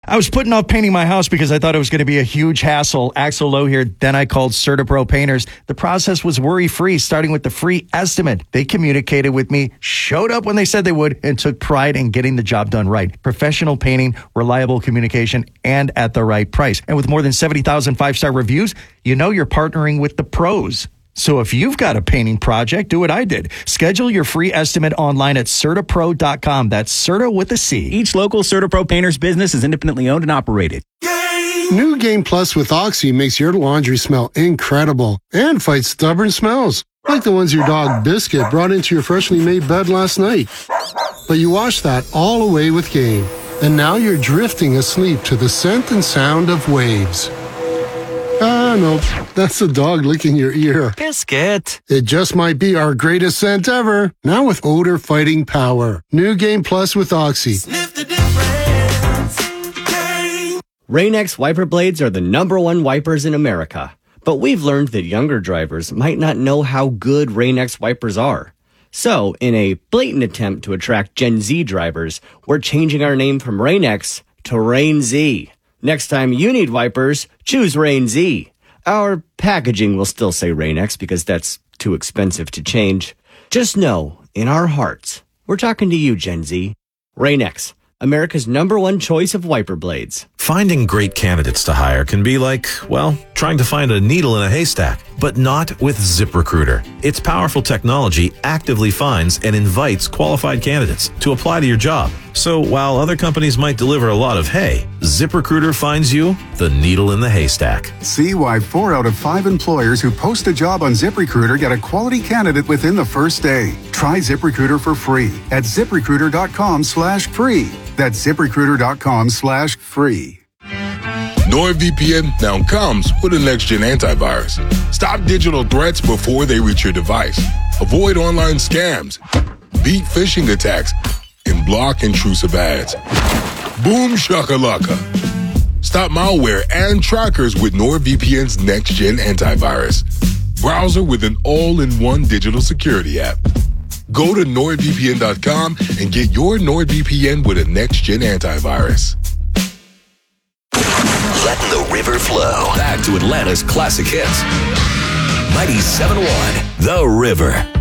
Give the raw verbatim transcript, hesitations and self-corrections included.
I was putting off painting my house because I thought it was going to be a huge hassle. Axel Lowe here. Then I called CertaPro Painters. The process was worry-free, starting with the free estimate. They communicated with me, showed up when they said they would, and took pride in getting the job done right. Professional painting, reliable communication, and at the right price. And with more than seventy thousand five-star reviews, you know you're partnering with the pros. So if you've got a painting project, do what I did. Schedule your free estimate online at Certa Pro dot com. That's Certa with a C. Each local CertaPro Painters business is independently owned and operated. New Game Plus with Oxy makes your laundry smell incredible and fights stubborn smells, like the ones your dog Biscuit brought into your freshly made bed last night. But you wash that all away with Game, and now you're drifting asleep to the scent and sound of waves. Ah, no, that's the dog licking your ear. Biscuit. It just might be our greatest scent ever. Now with odor-fighting power. New Game Plus with Oxy. Sniff the difference. Game. Rain-X wiper blades are the number one wipers in America. But we've learned that younger drivers might not know how good Rain-X wipers are. So, in a blatant attempt to attract Gen Z drivers, we're changing our name from Rain-X to Rain-Z. Next time you need wipers, choose Rain-Z. Our packaging will still say Rain-X because that's too expensive to change. Just know, in our hearts, we're talking to you, Gen Z. Rain-X, America's number one choice of wiper blades. Finding great candidates to hire can be like, well, trying to find a needle in a haystack, but not with ZipRecruiter. Its powerful technology actively finds and invites qualified candidates to apply to your job. So while other companies might deliver a lot of hay, ZipRecruiter finds you the needle in the haystack. See why four out of five employers who post a job on ZipRecruiter get a quality candidate within the first day. Try ZipRecruiter for free at ZipRecruiter.com slash free. That's ZipRecruiter.com slash free. NordVPN now comes with a next-gen antivirus. Stop digital threats before they reach your device. Avoid online scams, beat phishing attacks, and block intrusive ads. Boom shakalaka. Stop malware and trackers with NordVPN's next-gen antivirus. Browser with an all-in-one digital security app. Go to Nord V P N dot com and get your NordVPN with a next-gen antivirus. Letting the river flow. Back to Atlanta's classic hits. ninety-seven point one The River.